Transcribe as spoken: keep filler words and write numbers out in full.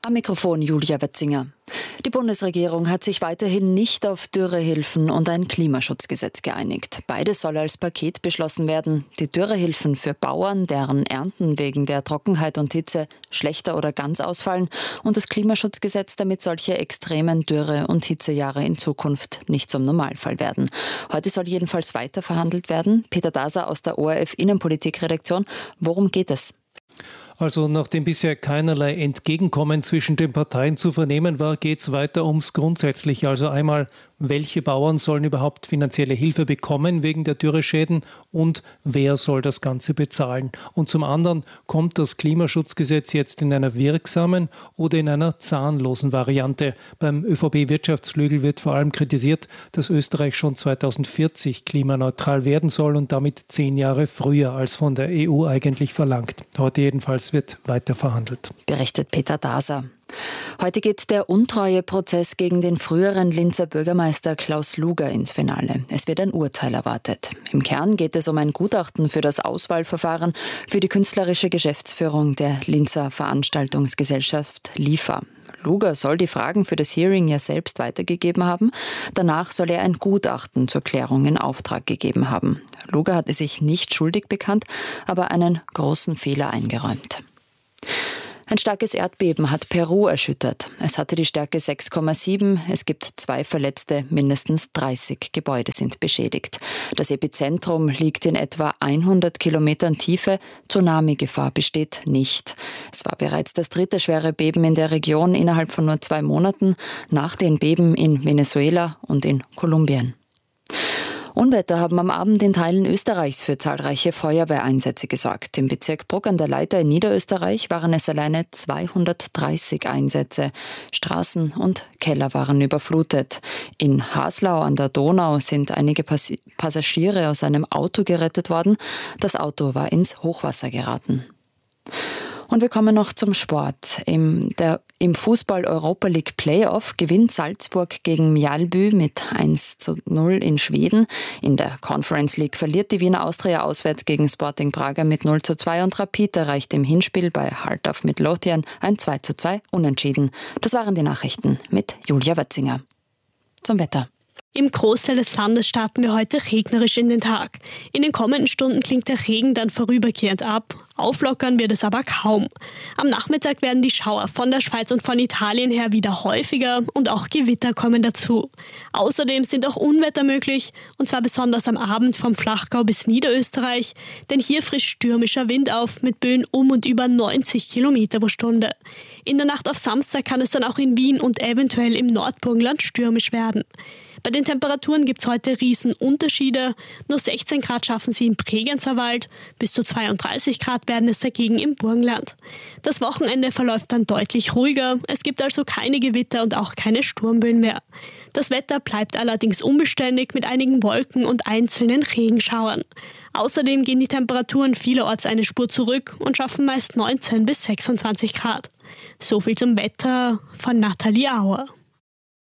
Am Mikrofon Julia Wetzinger. Die Bundesregierung hat sich weiterhin nicht auf Dürrehilfen und ein Klimaschutzgesetz geeinigt. Beides soll als Paket beschlossen werden. Die Dürrehilfen für Bauern, deren Ernten wegen der Trockenheit und Hitze schlechter oder ganz ausfallen, und das Klimaschutzgesetz, damit solche extremen Dürre- und Hitzejahre in Zukunft nicht zum Normalfall werden. Heute soll jedenfalls weiter verhandelt werden. Peter Daser aus der O R F Innenpolitikredaktion. Worum geht es? Also nachdem bisher keinerlei Entgegenkommen zwischen den Parteien zu vernehmen war, geht es weiter ums Grundsätzliche. Also einmal, welche Bauern sollen überhaupt finanzielle Hilfe bekommen wegen der Dürreschäden und wer soll das Ganze bezahlen? Und zum anderen, kommt das Klimaschutzgesetz jetzt in einer wirksamen oder in einer zahnlosen Variante? Beim ÖVP-Wirtschaftsflügel wird vor allem kritisiert, dass Österreich schon zweitausendvierzig klimaneutral werden soll und damit zehn Jahre früher als von der E U eigentlich verlangt. Heute jedenfalls wird weiter verhandelt. Berichtet Peter Daser. Heute geht der Untreueprozess gegen den früheren Linzer Bürgermeister Klaus Luger ins Finale. Es wird ein Urteil erwartet. Im Kern geht es um ein Gutachten für das Auswahlverfahren für die künstlerische Geschäftsführung der Linzer Veranstaltungsgesellschaft LIFA. Luger soll die Fragen für das Hearing ja selbst weitergegeben haben. Danach soll er ein Gutachten zur Klärung in Auftrag gegeben haben. Luger hatte sich nicht schuldig bekannt, aber einen großen Fehler eingeräumt. Ein starkes Erdbeben hat Peru erschüttert. Es hatte die Stärke sechs Komma sieben. Es gibt zwei Verletzte, mindestens dreißig Gebäude sind beschädigt. Das Epizentrum liegt in etwa hundert Kilometern Tiefe. Tsunami-Gefahr besteht nicht. Es war bereits das dritte schwere Beben in der Region innerhalb von nur zwei Monaten, nach den Beben in Venezuela und in Kolumbien. Unwetter haben am Abend in Teilen Österreichs für zahlreiche Feuerwehreinsätze gesorgt. Im Bezirk Bruck an der Leiter in Niederösterreich waren es alleine zweihundertdreißig Einsätze. Straßen und Keller waren überflutet. In Haslau an der Donau sind einige Pass- Passagiere aus einem Auto gerettet worden. Das Auto war ins Hochwasser geraten. Und wir kommen noch zum Sport. Im, der, im Fußball-Europa League Playoff gewinnt Salzburg gegen Mjällby mit eins zu null in Schweden. In der Conference League verliert die Wiener Austria auswärts gegen Sporting Braga mit null zu zwei und Rapid erreicht im Hinspiel bei Heart of Midlothian ein zwei zu zwei Unentschieden. Das waren die Nachrichten mit Julia Wetzinger. Zum Wetter. Im Großteil des Landes starten wir heute regnerisch in den Tag. In den kommenden Stunden klingt der Regen dann vorübergehend ab. Auflockern wird es aber kaum. Am Nachmittag werden die Schauer von der Schweiz und von Italien her wieder häufiger und auch Gewitter kommen dazu. Außerdem sind auch Unwetter möglich, und zwar besonders am Abend vom Flachgau bis Niederösterreich, denn hier frischt stürmischer Wind auf mit Böen um und über neunzig Kilometer pro Stunde. In der Nacht auf Samstag kann es dann auch in Wien und eventuell im Nordburgenland stürmisch werden. Bei den Temperaturen gibt es heute Riesenunterschiede. Nur sechzehn Grad schaffen sie im Bregenzerwald, Wald, bis zu zweiunddreißig Grad werden es dagegen im Burgenland. Das Wochenende verläuft dann deutlich ruhiger. Es gibt also keine Gewitter und auch keine Sturmböen mehr. Das Wetter bleibt allerdings unbeständig mit einigen Wolken und einzelnen Regenschauern. Außerdem gehen die Temperaturen vielerorts eine Spur zurück und schaffen meist neunzehn bis sechsundzwanzig Grad. So viel zum Wetter von Nathalie Auer.